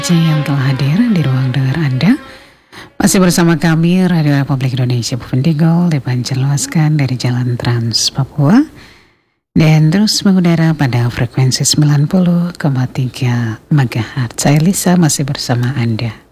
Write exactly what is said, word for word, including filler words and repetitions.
Yang telah hadir di ruang dengar Anda. Masih bersama kami Radio Republik Indonesia Bovendigul dipancarluaskan dari Jalan Trans Papua dan terus mengudara pada frekuensi sembilan puluh koma tiga megahertz. Saya Lisa masih bersama Anda.